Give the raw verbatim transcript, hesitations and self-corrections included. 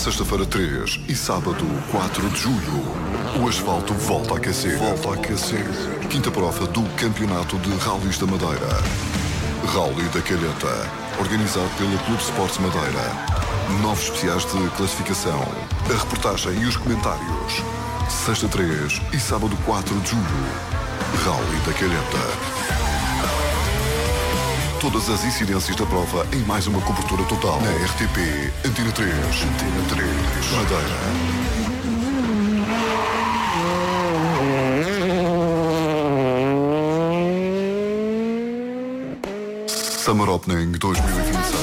sexta-feira três e sábado quatro de julho, o asfalto volta a aquecer. Volta a aquecer. Quinta prova do Campeonato de Rallys da Madeira. Rally da Calheta, organizado pelo Clube Sports Madeira. Novos especiais de classificação, a reportagem e os comentários. Sexta três e sábado quatro de julho. Rally da Calheta. Todas as incidências da prova em mais uma cobertura total na R T P Antena três. Antena três. Madeira. Summer Opening dois mil e vinte e seis.